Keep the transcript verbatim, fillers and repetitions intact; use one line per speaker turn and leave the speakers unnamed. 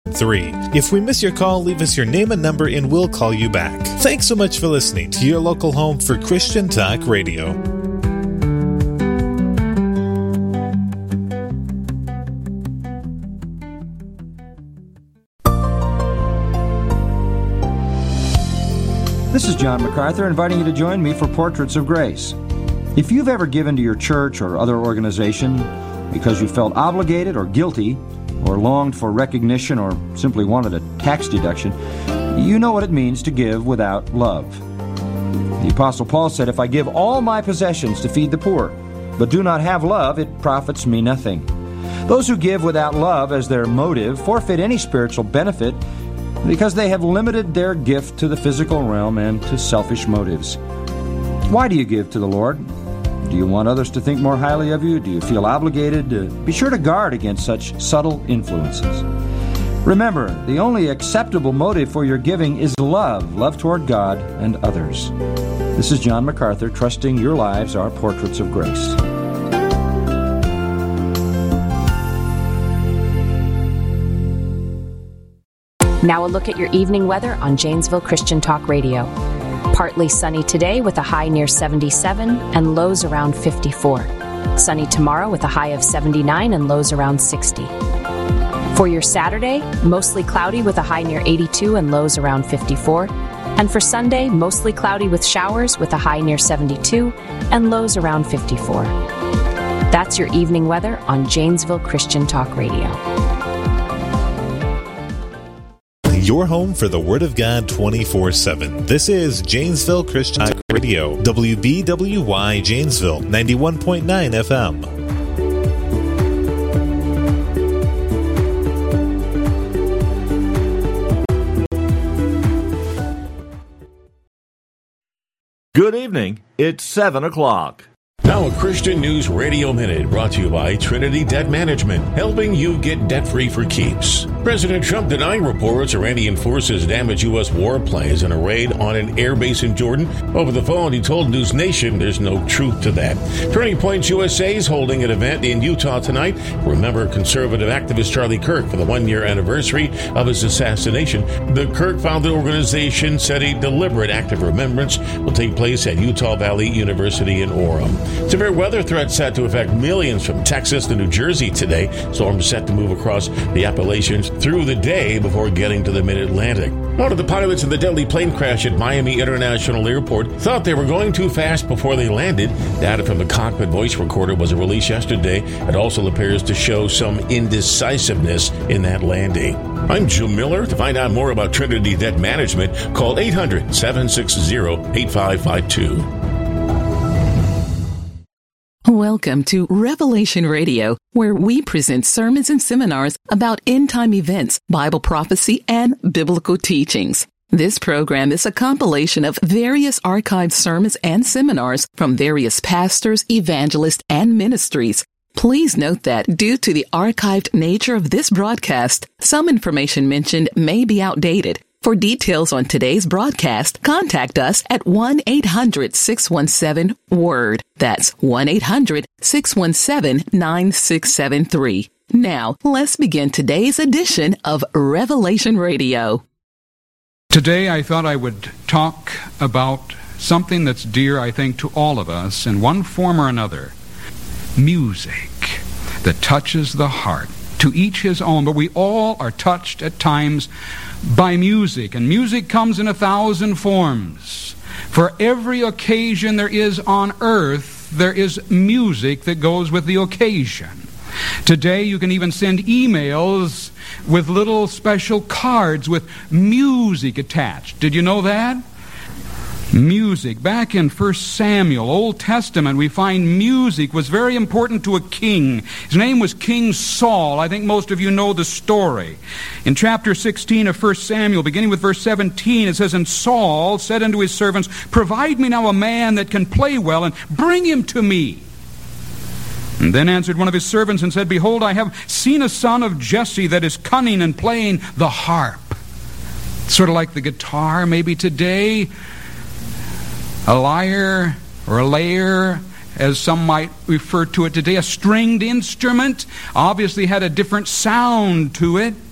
three. If we miss your call, leave us your name and number and we'll call you back. Thanks so much for listening to your local home for Christian Talk Radio.
This is John MacArthur inviting you to join me for Portraits of Grace. If you've ever given to your church or other organization because you felt obligated or guilty, or longed for recognition or simply wanted a tax deduction, you know what it means to give without love. The Apostle Paul said, "If I give all my possessions to feed the poor, but do not have love, it profits me nothing." Those who give without love as their motive forfeit any spiritual benefit because they have limited their gift to the physical realm and to selfish motives. Why do you give to the Lord? Do you want others to think more highly of you? Do you feel obligated? Be sure to guard against such subtle influences. Remember, the only acceptable motive for your giving is love, love toward God and others. This is John MacArthur, trusting your lives are portraits of grace.
Now a look at your evening weather on Janesville Christian Talk Radio. Partly sunny today with a high near seventy-seven and lows around fifty-four. Sunny tomorrow with a high of seventy-nine and lows around sixty. For your Saturday, mostly cloudy with a high near eighty-two and lows around fifty-four. And for Sunday, mostly cloudy with showers with a high near seventy-two and lows around fifty-four. That's your evening weather on Janesville Christian Talk Radio.
Your home for the Word of God twenty-four seven. This is Janesville Christian Talk Radio, W B W Y Janesville, ninety-one point nine F M.
Good evening. It's seven o'clock.
Now a Christian News Radio Minute brought to you by Trinity Debt Management, helping you get debt-free for keeps. President Trump denying reports Iranian forces damaged U S warplanes in a raid on an air base in Jordan. Over the phone, he told News Nation there's no truth to that. Turning Points U S A is holding an event in Utah tonight. Remember conservative activist Charlie Kirk for the one-year anniversary of his assassination. The Kirk-founded organization said a deliberate act of remembrance will take place at Utah Valley University in Orem. Severe weather threats set to affect millions from Texas to New Jersey today. Storms set to move across the Appalachians through the day before getting to the mid-Atlantic. One of the pilots of the deadly plane crash at Miami International Airport thought they were going too fast before they landed. Data from the cockpit voice recorder was released yesterday. It also appears to show some indecisiveness in that landing. I'm Jim Miller. To find out more about Trinity Debt Management, call eight hundred, seven six zero, eight five five two.
Welcome to Revelation Radio, where we present sermons and seminars about end-time events, Bible prophecy, and biblical teachings. This program is a compilation of various archived sermons and seminars from various pastors, evangelists, and ministries. Please note that due to the archived nature of this broadcast, some information mentioned may be outdated. For details on today's broadcast, contact us at one eight hundred, six one seven, WORD. That's one eight hundred, six one seven, nine six seven three. Now, let's begin today's edition of Revelation Radio.
Today, I thought I would talk about something that's dear, I think, to all of us in one form or another. Music that touches the heart. To each his own, but we all are touched at times by music, and music comes in a thousand forms. For every occasion there is on earth, there is music that goes with the occasion. Today you can even send emails with little special cards with music attached. Did you know that? Music. Back in First Samuel, Old Testament, we find music was very important to a king. His name was King Saul. I think most of you know the story. In chapter sixteen of First Samuel, beginning with verse seventeen, it says, "And Saul said unto his servants, Provide me now a man that can play well, and bring him to me. And then answered one of his servants and said, Behold, I have seen a son of Jesse that is cunning in playing the harp." Sort of like the guitar maybe today. A lyre, or a lyre, as some might refer to it today, a stringed instrument, obviously had a different sound to it.